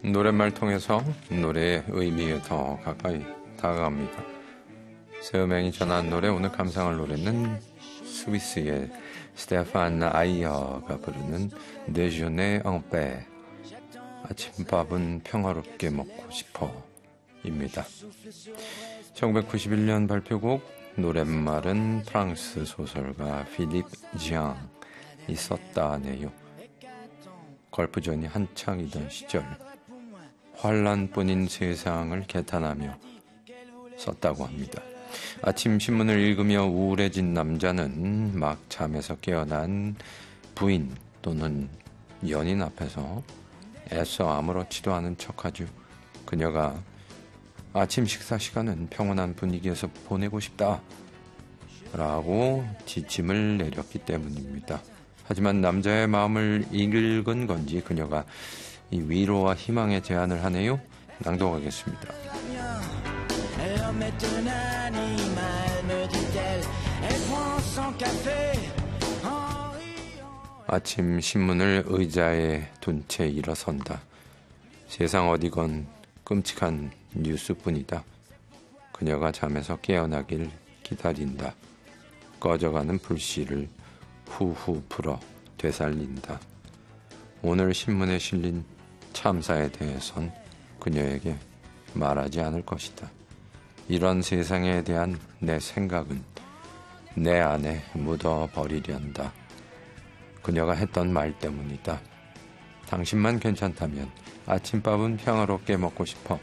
노랫말 통해서 노래의 의미에 더 가까이 다가갑니다. 세우맹이 전한 노래, 오늘 감상할 노래는 스위스의 스테판 아이어가 부르는 데주네 앙페, 아침밥은 평화롭게 먹고 싶어 입니다. 1991년 발표곡, 노랫말은 프랑스 소설가 필립 지앙이 썼다네요. 걸프전이 한창이던 시절 환란뿐인 세상을 개탄하며 썼다고 합니다. 아침 신문을 읽으며 우울해진 남자는 막 잠에서 깨어난 부인 또는 연인 앞에서 애써 아무렇지도 않은 척하죠. 그녀가 아침 식사 시간은 평온한 분위기에서 보내고 싶다 라고 지침을 내렸기 때문입니다. 하지만 남자의 마음을 읽은 건지 그녀가 이 위로와 희망의 제안을 하네요. 낭독하겠습니다. 아침 신문을 의자에 둔 채 일어선다. 세상 어디건 끔찍한 뉴스뿐이다. 그녀가 잠에서 깨어나길 기다린다. 꺼져가는 불씨를 후후 불어 되살린다. 오늘 신문에 실린 참사에 대해선 그녀에게 말하지 않을 것이다. 이런 세상에 대한 내 생각은 내 안에 묻어버리련다. 그녀가 했던 말 때문이다. 당신만 괜찮다면 아침밥은 평화롭게 먹고 싶어.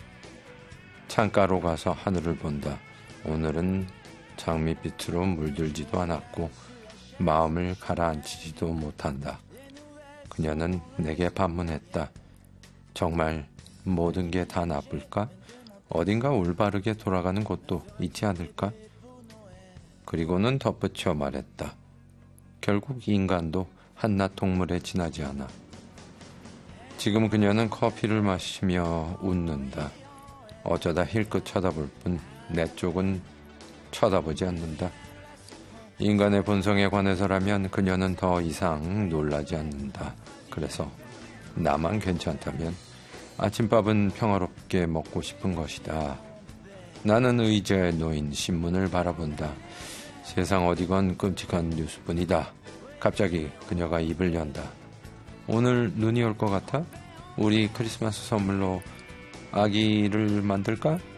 창가로 가서 하늘을 본다. 오늘은 장밋빛으로 물들지도 않았고 마음을 가라앉히지도 못한다. 그녀는 내게 반문했다. 정말 모든 게 다 나쁠까? 어딘가 올바르게 돌아가는 곳도 있지 않을까? 그리고는 덧붙여 말했다. 결국 인간도 한낱 동물에 지나지 않아. 지금 그녀는 커피를 마시며 웃는다. 어쩌다 힐끗 쳐다볼 뿐 내 쪽은 쳐다보지 않는다. 인간의 본성에 관해서라면 그녀는 더 이상 놀라지 않는다. 그래서 나만 괜찮다면 아침밥은 평화롭게 먹고 싶은 것이다. 나는 의자에 놓인 신문을 바라본다. 세상 어디건 끔찍한 뉴스뿐이다. 갑자기 그녀가 입을 연다. 오늘 눈이 올 것 같아? 우리 크리스마스 선물로 아기를 만들까?